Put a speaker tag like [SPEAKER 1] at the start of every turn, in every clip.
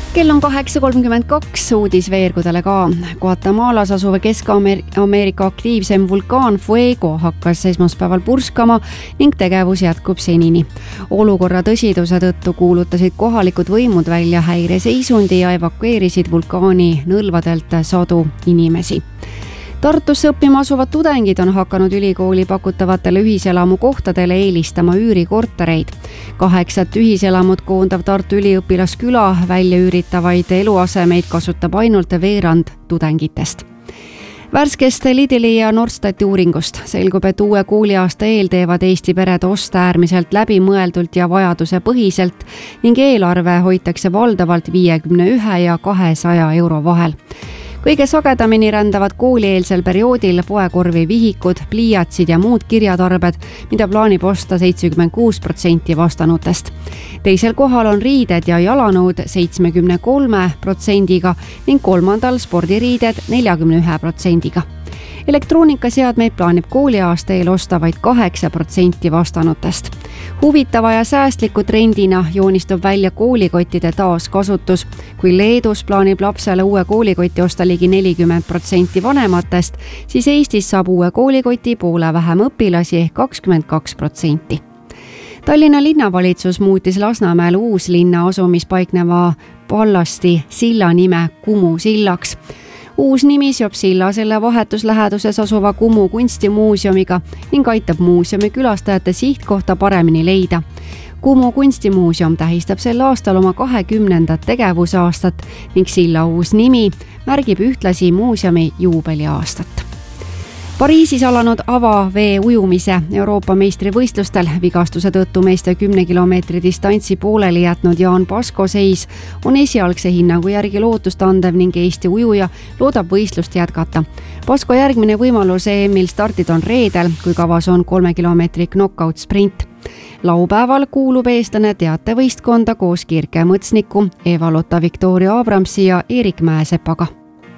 [SPEAKER 1] Kell on 8.32, uudis veergudele ka. Guatemalas asuva Kesk-Ameerika aktiivsem vulkaan Fuego hakkas esmaspäeval purskama ning tegevus jätkub senini. Olukorra tõsiduse tõttu kuulutasid kohalikud võimud välja häireseisundi ja evakueerisid vulkaani nõlvadelt sadu inimesi. Tartusse õppima asuvad tudengid on hakanud ülikooli pakutavatele ühiselamukohtadele eelistama üürikortereid. 8 ühiselamut koondav Tartu üliõpilasküla välja üüritavaid eluasemeid kasutab ainult veerand tudengitest. Värskest Lidli ja Nordstati uuringust selgub, et uue kooliaasta eel teevad Eesti pered oste äärmiselt läbimõeldult ja vajaduse põhiselt ning eelarve hoitakse valdavalt 51 ja 200 euro vahel. Kõige sagedamini rändavad koolieelsel perioodil poekorvi vihikud, pliiatsid ja muud kirjatarbed, mida plaanib osta 76% vastanutest. Teisel kohal on riided ja jalanõud 73%-ga ning kolmandal spordiriided 41%-ga. Elektroonikaseadmeid plaanib kooliaasta eel osta vaid 8% vastanutest. Huvitava ja säästliku trendina joonistub välja koolikottide taaskasutus. Kui Leedus plaanib lapsele uue koolikoti osta ligi 40% vanematest, siis Eestis saab uue koolikoti poole vähem õpilasi ehk 22%. Tallinna linnavalitsus muutis Lasnamäel Uuslinna asumis paikneva Pallasti silla nime Kumu sillaks. Uus nimi seob silla selle vahetusläheduses asuva Kumu kunstimuuseumiga ning aitab muuseumi külastajate sihtkohta paremini leida. Kumu kunstimuuseum tähistab sel aastal oma 20. tegevusaastat ning silla uus nimi märgib ühtlasi muuseumi juubeliaastat. Pariisis alanud avavee ujumise Euroopa meistrivõistlustel vigastuse tõttu meeste 10 kilomeetri distantsi pooleli jätnud Jaan Pasko seis on esialgse hinnangu järgi lootustandev ning Eesti ujuja loodab võistlust jätkata. Pasko järgmine võimalus EM-il startid on reedel, kui kavas on 3 kilomeetri knockout sprint. Laupäeval kuulub eestlane teatevõistkonda koos Kirke Mõtsniku, Eva-Lotta Victoria Abramsi ja Erik Mäesepaga.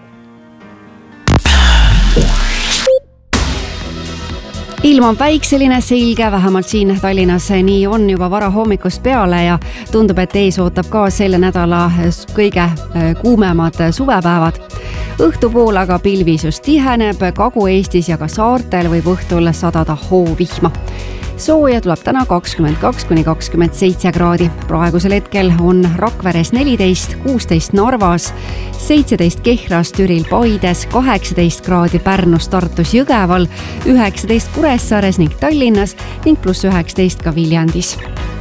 [SPEAKER 1] Ilm on päikseline, selge, vähemalt siin Tallinnas nii on juba vara hommikust peale ja tundub, et ees ootab ka selle nädala kõige kuumemad suvepäevad. Õhtupool aga pilvisus tiheneb, Kagu-Eestis ja ka saartel võib õhtul sadada hoovihma. Sooja tuleb täna 22–27 kraadi. Praegusel hetkel on Rakveres 14, 16 Narvas, 17 Kehras, Türil, Paides, 18 kraadi Pärnus, Tartus, Jõgeval, 19 Kuressaares ning Tallinnas ning +19 ka Viljandis.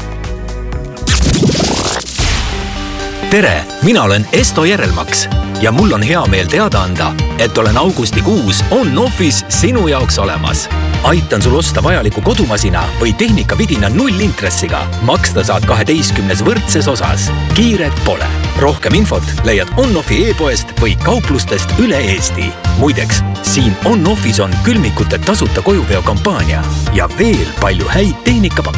[SPEAKER 2] Tere, mina olen Esto Järelmaks ja mul on hea meel teada anda, et olen augustikuus OnOffice sinu jaoks olemas. Aitan sul osta vajaliku kodumasina või tehnikavidina 0 intressiga. Maksta saad 12 võrdses osas. Kiiret pole. Rohkem infot leiad OnOffi e-poest või kauplustest üle Eesti. Muideks, siin OnOffis on külmikute tasuta kojuveo kampaania ja veel palju häid tehnikapakkuja.